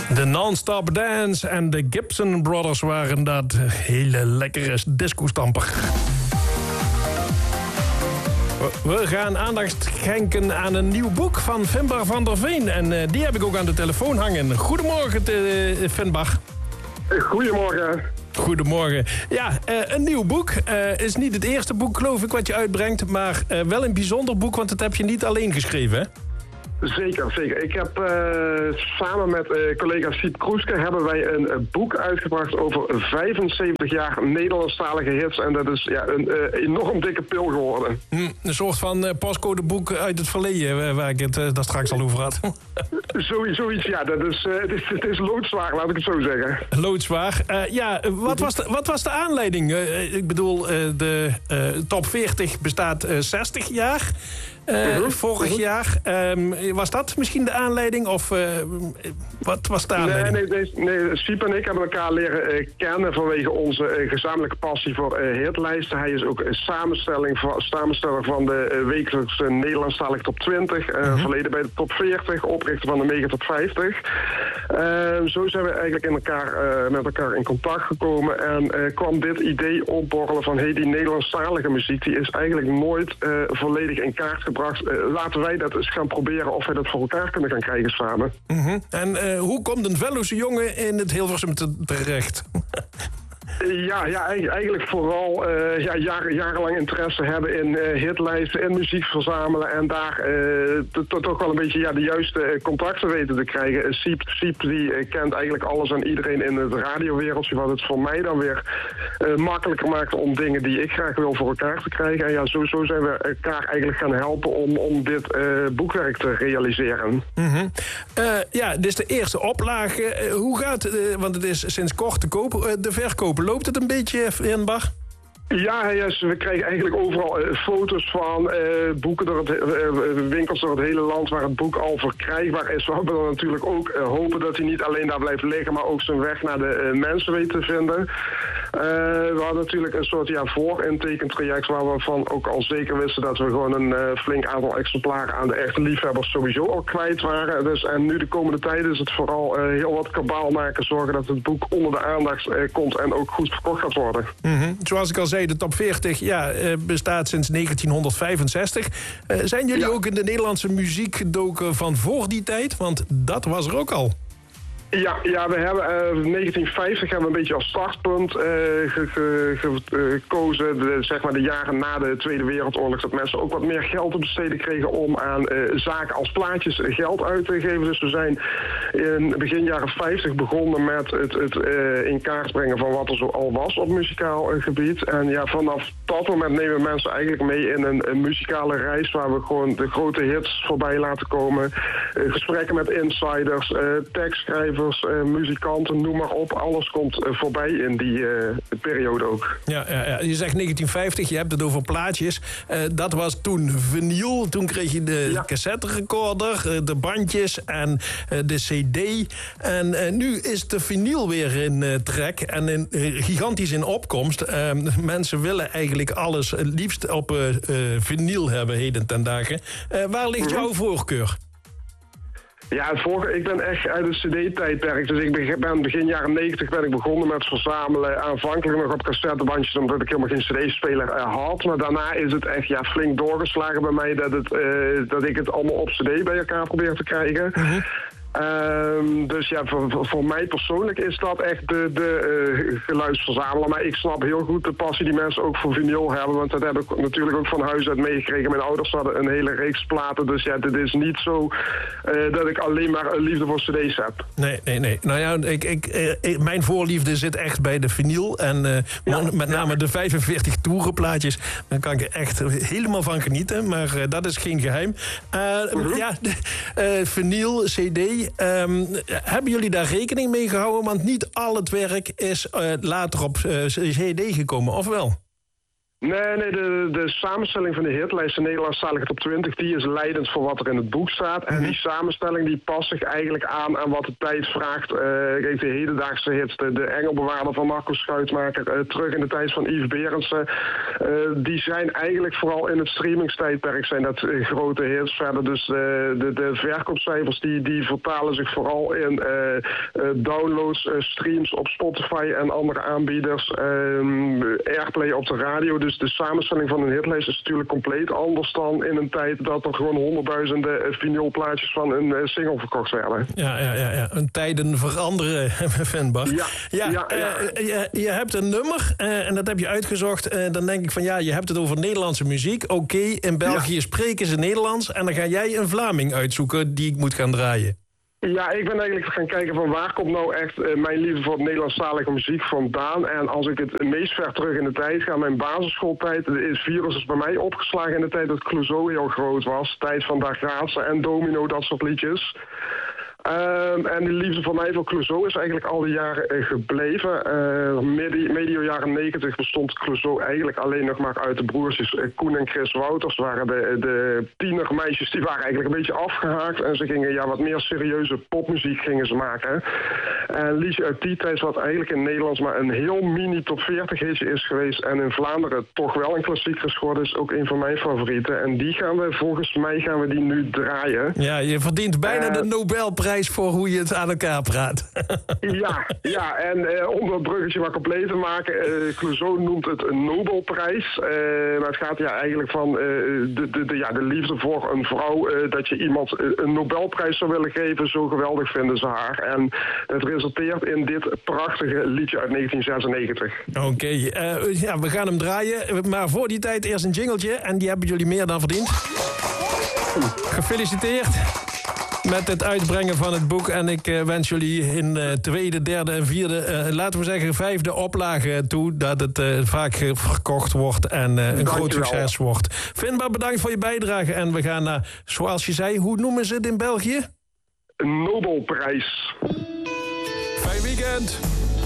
De Non-Stop Dance en de Gibson Brothers waren dat. Hele lekkere disco-stamper. We gaan aandacht schenken aan een nieuw boek van Finbar van der Veen. En die heb ik ook aan de telefoon hangen. Goedemorgen, Finbar. Goedemorgen. Goedemorgen. Ja, een nieuw boek. Is niet het eerste boek, geloof ik, wat je uitbrengt. Maar wel een bijzonder boek, want dat heb je niet alleen geschreven, hè? Zeker. Ik heb samen met collega Siep Kroeske hebben wij een boek uitgebracht over 75 jaar Nederlandstalige hits. En dat is een enorm dikke pil geworden. Een soort van postcodeboek uit het verleden, waar ik het daar straks al over had. Zoiets, ja. Het is loodzwaar, laat ik het zo zeggen. Loodzwaar. Wat was de aanleiding? Ik bedoel, de top 40 bestaat 60 jaar. Vorig jaar. Was dat misschien de aanleiding? Of wat was de aanleiding? Nee, Siep en ik hebben elkaar leren kennen vanwege onze gezamenlijke passie voor hitlijsten. Hij is ook samensteller van de wekelijkse Nederlandstalige top 20. Verleden bij de top 40, oprichter van de Mega top 50. Zo zijn we eigenlijk met elkaar in contact gekomen. En kwam dit idee opborrelen van die Nederlandstalige muziek, die is eigenlijk nooit volledig in kaart gebracht. Laten wij dat eens gaan proberen of wij dat voor elkaar kunnen gaan krijgen samen. En hoe komt een Venlose jongen in het Hilversum terecht? Ja, eigenlijk vooral jarenlang interesse hebben in hitlijsten en muziek verzamelen. En daar toch wel een beetje de juiste contacten weten te krijgen. Siep die kent eigenlijk alles en iedereen in het radiowereldje, wat het voor mij dan weer makkelijker maakt om dingen die ik graag wil voor elkaar te krijgen. En zo zijn we elkaar eigenlijk gaan helpen om dit boekwerk te realiseren. Dit is de eerste oplage. Hoe gaat want het is sinds kort te koop, de verkoop. Loopt het een beetje, Finbar? Ja, we krijgen eigenlijk overal foto's van boeken door winkels door het hele land waar het boek al verkrijgbaar is. We hebben dan natuurlijk ook hopen dat hij niet alleen daar blijft liggen, maar ook zijn weg naar de mensen weet te vinden. We hadden natuurlijk een soort voor-intekentraject waar we van ook al zeker wisten dat we gewoon een flink aantal exemplaren aan de echte liefhebbers sowieso al kwijt waren. Dus, en nu de komende tijd is het vooral heel wat kabaal maken, zorgen dat het boek onder de aandacht komt en ook goed verkocht gaat worden. Zoals ik al zei, de top 40 bestaat sinds 1965. Zijn jullie ook in de Nederlandse muziek gedoken van voor die tijd? Want dat was er ook al. Ja, we hebben 1950 hebben we een beetje als startpunt gekozen. Zeg maar de jaren na de Tweede Wereldoorlog, dat mensen ook wat meer geld te besteden kregen om aan zaken als plaatjes geld uit te geven. Dus we zijn in begin jaren 50 begonnen met het in kaart brengen van wat er zo al was op muzikaal gebied. En vanaf dat moment nemen we mensen eigenlijk mee in een muzikale reis waar we gewoon de grote hits voorbij laten komen. Gesprekken met insiders, tekstschrijvers, muzikanten, noem maar op. Alles komt voorbij in die periode ook. Ja, je zegt 1950, je hebt het over plaatjes. Dat was toen vinyl. Toen kreeg je de cassette-recorder, de bandjes en de cd. En nu is de vinyl weer in trek en gigantisch in opkomst. Mensen willen eigenlijk alles liefst op vinyl hebben heden ten dagen. Waar ligt jouw voorkeur? Ja, ik ben echt uit het cd-tijdperk. Dus ik ben begin jaren 90 begonnen met verzamelen. Aanvankelijk nog op cassettebandjes, omdat ik helemaal geen cd-speler had. Maar daarna is het echt flink doorgeslagen bij mij dat ik het allemaal op cd bij elkaar probeer te krijgen. Dus voor mij persoonlijk is dat echt de geluidsverzamelaar. Maar ik snap heel goed de passie die mensen ook voor vinyl hebben. Want dat heb ik natuurlijk ook van huis uit meegekregen. Mijn ouders hadden een hele reeks platen. Dus het is niet zo dat ik alleen maar een liefde voor cd's heb. Nee. Nou ja, mijn voorliefde zit echt bij de vinyl. En met name de 45 toerenplaatjes. Daar kan ik er echt helemaal van genieten. Maar dat is geen geheim. Vinyl, cd. Hebben jullie daar rekening mee gehouden? Want niet al het werk is later op cd gekomen, of wel? Nee, de samenstelling van de hitlijst in Nederlandstalige top 20... die is leidend voor wat er in het boek staat. En die samenstelling die past zich eigenlijk aan wat de tijd vraagt. Kijk, de hedendaagse hits, de Engelbewaarder van Marco Schuitmaker... terug in de tijd van Yves Berendsen... die zijn eigenlijk vooral in het streamingstijdperk zijn dat grote hits. Verder dus de verkoopcijfers die vertalen zich vooral in downloads, streams op Spotify en andere aanbieders... airplay op de radio... Dus de samenstelling van een hitlijst is natuurlijk compleet anders dan in een tijd dat er gewoon honderdduizenden vinylplaatjes van een single verkocht werden. Ja. Een tijden veranderen, Venbar. Je hebt een nummer en dat heb je uitgezocht. Dan denk ik van je hebt het over Nederlandse muziek. Oké, in België spreken ze Nederlands en dan ga jij een Vlaming uitzoeken die ik moet gaan draaien. Ja, ik ben eigenlijk gaan kijken van waar komt nou echt mijn liefde voor Nederlandstalige muziek vandaan. En als ik het meest ver terug in de tijd ga, mijn basisschooltijd, de virus is bij mij opgeslagen in de tijd dat Clouseau heel groot was. Tijd van Dag Raadse en Domino, dat soort liedjes. En die liefde van mij voor Clouseau is eigenlijk al die jaren gebleven. Medio jaren 90 bestond Clouseau eigenlijk alleen nog maar uit de broertjes Koen en Chris Wouters. Waren de tienermeisjes, die waren eigenlijk een beetje afgehaakt. En ze gingen wat meer serieuze popmuziek gingen ze maken. En een liedje uit die tijd wat eigenlijk in Nederlands maar een heel mini top 40 hitje is geweest. En in Vlaanderen toch wel een klassieker is geworden, is ook een van mijn favorieten. En die volgens mij gaan we die nu draaien. Ja, je verdient bijna de Nobelprijs voor hoe je het aan elkaar praat. Ja, en om dat bruggetje wat compleet te maken, Clouseau noemt het een Nobelprijs. Maar het gaat eigenlijk van de liefde voor een vrouw, dat je iemand een Nobelprijs zou willen geven, zo geweldig vinden ze haar. En het resulteert in dit prachtige liedje uit 1996. Oké, we gaan hem draaien, maar voor die tijd eerst een jingletje en die hebben jullie meer dan verdiend. Gefeliciteerd met het uitbrengen van het boek. En ik wens jullie in tweede, derde en vierde, laten we zeggen 5e oplage toe, dat het vaak verkocht wordt en een groot succes wordt. Venbar, bedankt voor je bijdrage. En we gaan naar, zoals je zei, hoe noemen ze het in België? Een Nobelprijs. Fijn weekend.